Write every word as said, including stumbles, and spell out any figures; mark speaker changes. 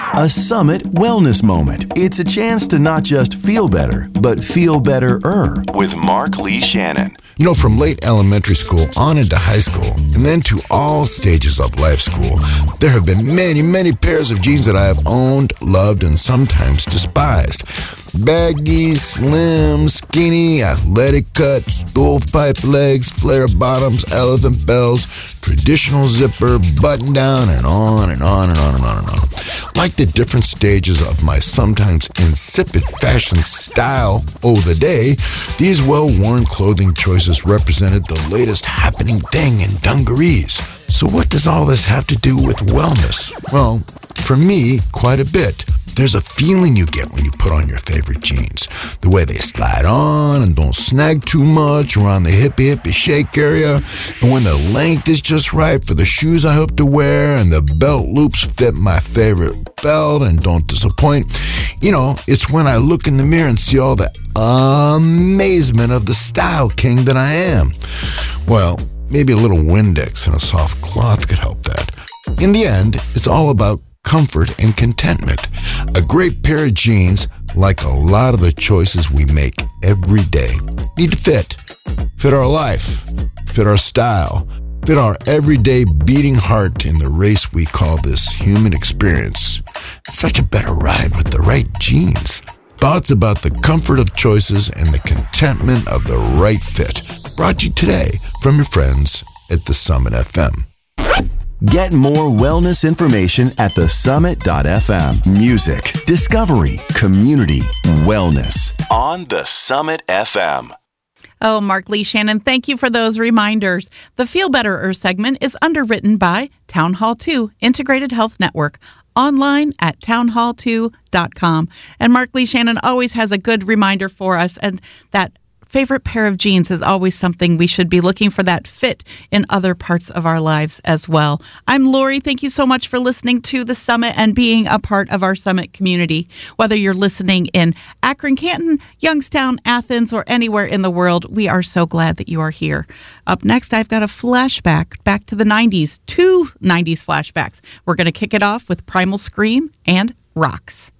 Speaker 1: A Summit Wellness Moment. It's a chance to not just feel better, but feel better-er with Mark Lee Shannon.
Speaker 2: You know, from late elementary school on into high school, and then to all stages of life school, there have been many, many pairs of jeans that I have owned, loved, and sometimes despised. Baggy, slim, skinny, athletic cut, stovepipe legs, flare bottoms, elephant bells, traditional zipper, button down, and on and on and on and on and on. Like the different stages of my sometimes insipid fashion style over the day, these well-worn clothing choices represented the latest happening thing in dungarees. So what does all this have to do with wellness? Well, for me, quite a bit. There's a feeling you get when you put on your favorite jeans. The way they slide on and don't snag too much around the hippie hippie shake area. And when the length is just right for the shoes I hope to wear and the belt loops fit my favorite belt and don't disappoint. You know, it's when I look in the mirror and see all the amazement of the style king that I am. Well, maybe a little Windex and a soft cloth could help that. In the end, it's all about comfort and contentment. A great pair of jeans, like a lot of the choices we make every day, need to fit. Fit our life, fit our style, fit our everyday beating heart in the race we call this human experience. It's such a better ride with the right jeans. Thoughts about the comfort of choices and the contentment of the right fit. Brought to you today from your friends at The Summit F M.
Speaker 1: Get more wellness information at the summit dot f m. Music, discovery, community, wellness on The Summit F M.
Speaker 3: Oh, Mark Lee Shannon, thank you for those reminders. The Feel Better-er segment is underwritten by Town Hall two Integrated Health Network, online at town hall two dot com. And Mark Lee Shannon always has a good reminder for us, and that favorite pair of jeans is always something we should be looking for that fit in other parts of our lives as well. I'm Lori. Thank you so much for listening to the Summit and being a part of our Summit community. Whether you're listening in Akron, Canton, Youngstown, Athens, or anywhere in the world, we are so glad that you are here. Up next, I've got a flashback back to the nineties, two nineties flashbacks. We're going to kick it off with Primal Scream and Rocks.